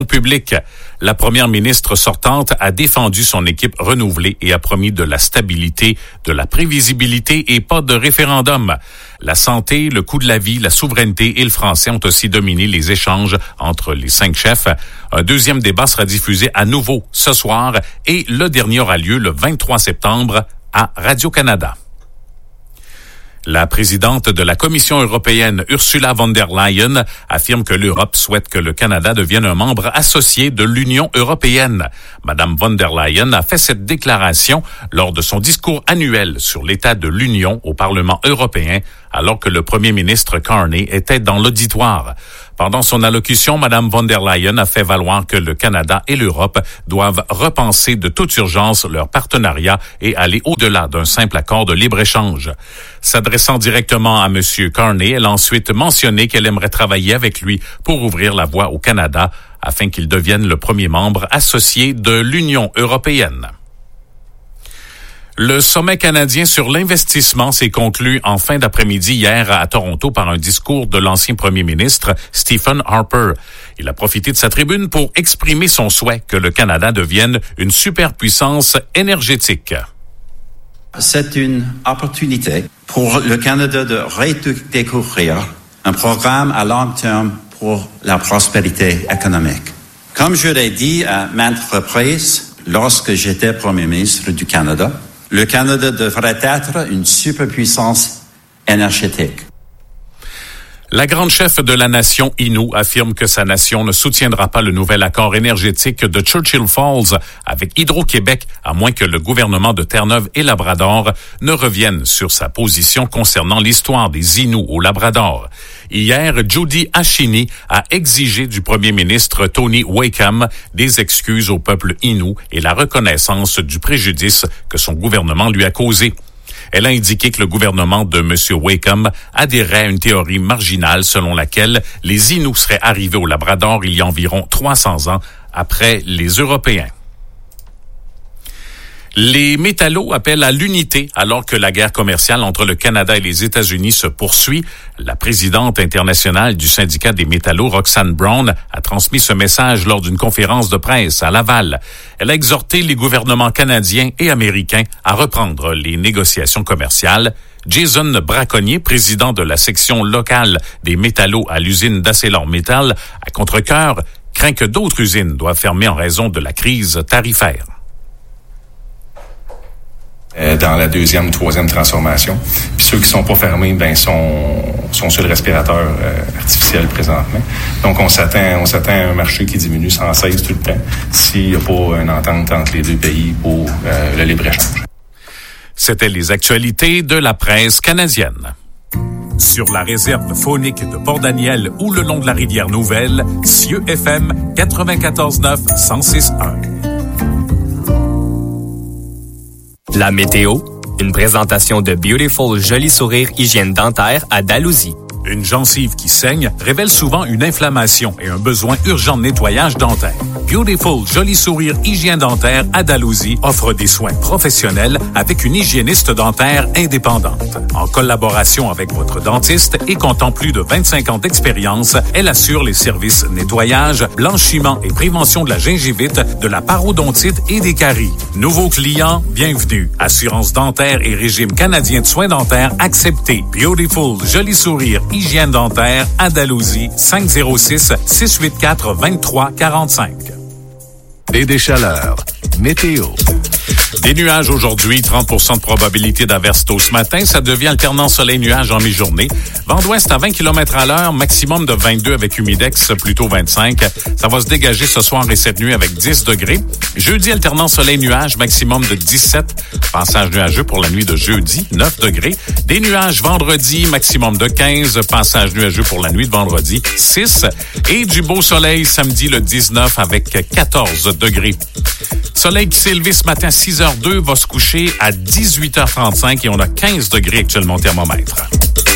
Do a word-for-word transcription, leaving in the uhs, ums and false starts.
publique. La première ministre sortante a défendu son équipe renouvelée et a promis de la stabilité, de la prévisibilité et pas de référendum. La santé, le coût de la vie, la souveraineté et le français ont aussi dominé les échanges entre les cinq chefs. Un deuxième débat sera diffusé à nouveau ce soir et le dernier aura lieu le vingt-trois septembre à Radio-Canada. La présidente de la Commission européenne, Ursula von der Leyen, affirme que l'Europe souhaite que le Canada devienne un membre associé de l'Union européenne. Madame von der Leyen a fait cette déclaration lors de son discours annuel sur l'état de l'Union au Parlement européen, alors que le premier ministre Carney était dans l'auditoire. Pendant son allocution, Madame von der Leyen a fait valoir que le Canada et l'Europe doivent repenser de toute urgence leur partenariat et aller au-delà d'un simple accord de libre-échange. S'adressant directement à Monsieur Carney, elle a ensuite mentionné qu'elle aimerait travailler avec lui pour ouvrir la voie au Canada afin qu'il devienne le premier membre associé de l'Union européenne. Le sommet canadien sur l'investissement s'est conclu en fin d'après-midi hier à Toronto par un discours de l'ancien premier ministre Stephen Harper. Il a profité de sa tribune pour exprimer son souhait que le Canada devienne une superpuissance énergétique. C'est une opportunité pour le Canada de redécouvrir un programme à long terme pour la prospérité économique. Comme je l'ai dit à maintes reprises lorsque j'étais premier ministre du Canada, le Canada devrait être une superpuissance énergétique. La grande chef de la nation Innu affirme que sa nation ne soutiendra pas le nouvel accord énergétique de Churchill Falls avec Hydro-Québec, à moins que le gouvernement de Terre-Neuve et Labrador ne revienne sur sa position concernant l'histoire des Inuits au Labrador. Hier, Judy Ashini a exigé du premier ministre Tony Wakeham des excuses au peuple Innu et la reconnaissance du préjudice que son gouvernement lui a causé. Elle a indiqué que le gouvernement de M. Wakeham adhérait à une théorie marginale selon laquelle les Inuits seraient arrivés au Labrador il y a environ trois cents ans après les Européens. Les métallos appellent à l'unité alors que la guerre commerciale entre le Canada et les États-Unis se poursuit. La présidente internationale du syndicat des métallos, Roxanne Brown, a transmis ce message lors d'une conférence de presse à Laval. Elle a exhorté les gouvernements canadiens et américains à reprendre les négociations commerciales. Jason Braconnier, président de la section locale des métallos à l'usine d'ArcelorMittal à Contrecœur, craint que d'autres usines doivent fermer en raison de la crise tarifaire. Dans la deuxième, troisième transformation. Puis ceux qui sont pas fermés, ben sont sont sur le respirateur euh, artificiel présentement. Donc on s'attend on s'attend à un marché qui diminue sans cesse tout le temps s'il n'y a pas une entente entre les deux pays pour euh, le libre-échange. C'était les actualités de la presse canadienne. Sur la réserve faunique de Port-Daniel ou le long de la rivière Nouvelle, Cieux F M quatre-vingt-quatorze neuf cent six point un. La météo, une présentation de Beautiful Joli Sourire Hygiène Dentaire à Dalhousie. Une gencive qui saigne révèle souvent une inflammation et un besoin urgent de nettoyage dentaire. Beautiful Joli Sourire Hygiène Dentaire à Dalhousie offre des soins professionnels avec une hygiéniste dentaire indépendante. En collaboration avec votre dentiste et comptant plus de vingt-cinq ans d'expérience, elle assure les services nettoyage, blanchiment et prévention de la gingivite, de la parodontite et des caries. Nouveaux clients, bienvenue. Assurance dentaire et régime canadien de soins dentaires accepté. Beautiful Joli Sourire Hygiène Dentaire à Dalhousie, cinq zéro six, six huit quatre, deux trois quatre cinq. Et des chaleurs. Météo. Des nuages aujourd'hui, trente pour cent de probabilité d'averse tôt ce matin. Ça devient alternant soleil-nuage en mi-journée. Vent d'ouest à vingt kilomètres à l'heure, maximum de vingt-deux avec humidex, plutôt vingt-cinq. Ça va se dégager ce soir et cette nuit avec dix degrés. Jeudi, alternant soleil-nuage, maximum de dix-sept. Passage nuageux pour la nuit de jeudi, neuf degrés. Des nuages vendredi, maximum de quinze. Passage nuageux pour la nuit de vendredi, six. Et du beau soleil samedi le dix-neuf avec quatorze degrés. Soleil qui s'est levé ce matin à six heures zéro deux va se coucher à dix-huit heures trente-cinq et on a quinze degrés actuellement au thermomètre.